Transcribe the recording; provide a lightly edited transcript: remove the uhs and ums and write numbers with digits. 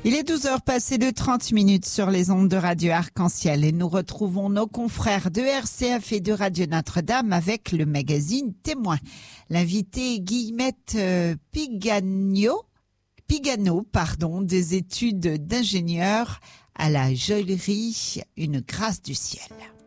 Il est 12 heures passées de 30 minutes sur les ondes de Radio Arc-en-Ciel et nous retrouvons nos confrères de RCF et de Radio Notre-Dame avec le magazine Témoin. L'invité Guillemette Pigano, des études d'ingénieur à la joaillerie Une grâce du ciel.